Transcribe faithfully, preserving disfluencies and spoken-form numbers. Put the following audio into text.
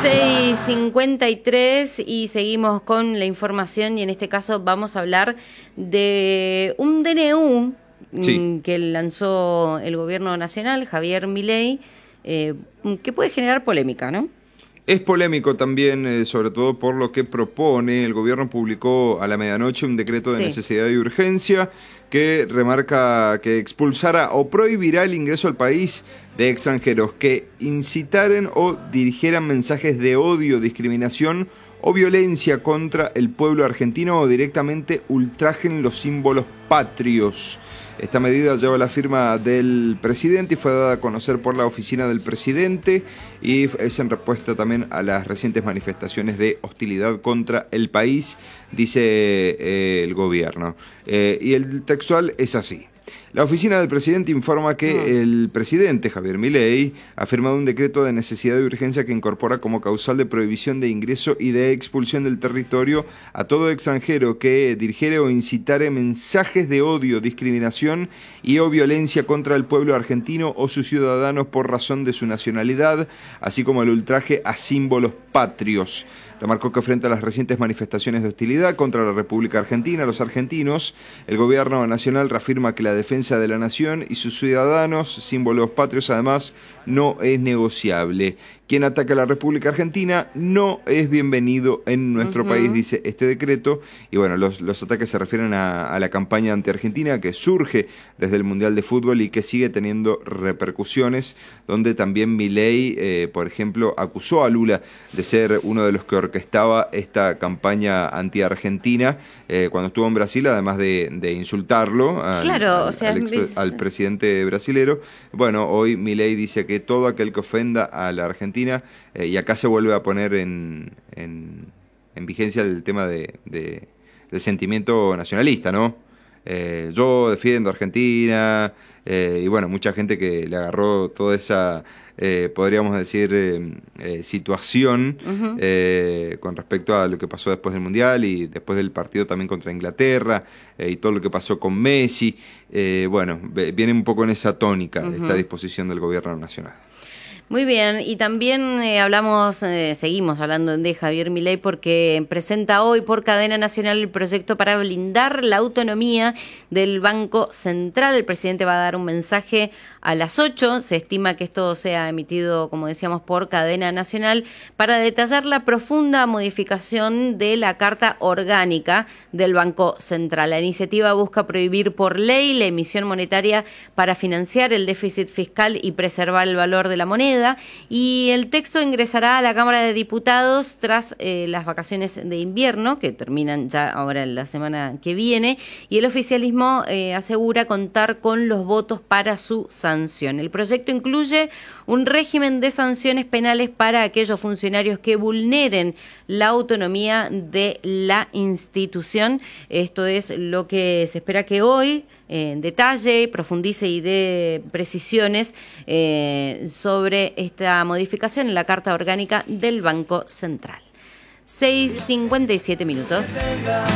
seis cincuenta y tres y seguimos con la información y en este caso vamos a hablar de un D N U sí. que lanzó el gobierno nacional, Javier Milei, eh, que puede generar polémica, ¿no? Es polémico también, eh, sobre todo por lo que propone. El gobierno publicó a la medianoche un decreto de sí. necesidad y urgencia que remarca que expulsará o prohibirá el ingreso al país de extranjeros que incitaren o dirigieran mensajes de odio, discriminación o violencia contra el pueblo argentino o directamente ultrajen los símbolos patrios. Esta medida lleva la firma del presidente y fue dada a conocer por la oficina del presidente y es en respuesta también a las recientes manifestaciones de hostilidad contra el país, dice eh, el gobierno. Eh, y el textual es así. La oficina del presidente informa que el presidente, Javier Milei, ha firmado un decreto de necesidad y urgencia que incorpora como causal de prohibición de ingreso y de expulsión del territorio a todo extranjero que dirigiere o incitare mensajes de odio, discriminación y o violencia contra el pueblo argentino o sus ciudadanos por razón de su nacionalidad, así como el ultraje a símbolos patrios. Remarcó que frente a las recientes manifestaciones de hostilidad contra la República Argentina, los argentinos, el gobierno nacional reafirma que la defensa de la nación y sus ciudadanos, símbolos patrios además, no es negociable. Quien ataca a la República Argentina no es bienvenido en nuestro uh-huh. país, dice este decreto. Y bueno, los, los ataques se refieren a, a la campaña anti-argentina que surge desde el Mundial de Fútbol y que sigue teniendo repercusiones, donde también Milei, eh, por ejemplo, acusó a Lula de ser uno de los que orquestaba esta campaña anti-argentina eh, cuando estuvo en Brasil, además de, de insultarlo al, claro, al, o sea, al, ex, al presidente brasilero. Bueno, hoy Milei dice que todo aquel que ofenda a la Argentina, eh, y acá se vuelve a poner en, en, en vigencia el tema de, de, del sentimiento nacionalista, ¿no? Eh, yo defiendo a Argentina, eh, y bueno, mucha gente que le agarró toda esa, eh, podríamos decir, eh, eh, situación uh-huh. eh, con respecto a lo que pasó después del Mundial y después del partido también contra Inglaterra, eh, y todo lo que pasó con Messi. Eh, bueno, viene un poco en esa tónica uh-huh. esta disposición del gobierno nacional. Muy bien, y también eh, hablamos, eh, seguimos hablando de Javier Milei porque presenta hoy por cadena nacional el proyecto para blindar la autonomía del Banco Central. El presidente va a dar un mensaje a las ocho, se estima que esto sea emitido, como decíamos, por cadena nacional, para detallar la profunda modificación de la Carta Orgánica del Banco Central. La iniciativa busca prohibir por ley la emisión monetaria para financiar el déficit fiscal y preservar el valor de la moneda, y el texto ingresará a la Cámara de Diputados tras eh, las vacaciones de invierno, que terminan ya ahora la semana que viene, y el oficialismo eh, asegura contar con los votos para su sanción. El proyecto incluye un régimen de sanciones penales para aquellos funcionarios que vulneren la autonomía de la institución. Esto es lo que se espera que hoy eh, detalle, profundice y dé precisiones eh, sobre esta modificación en la Carta Orgánica del Banco Central. seis cincuenta y siete minutos.